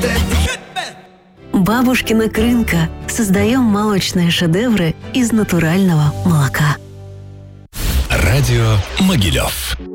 Бабушкина крынка. Создаем молочные шедевры из натурального молока. Радио Могилев.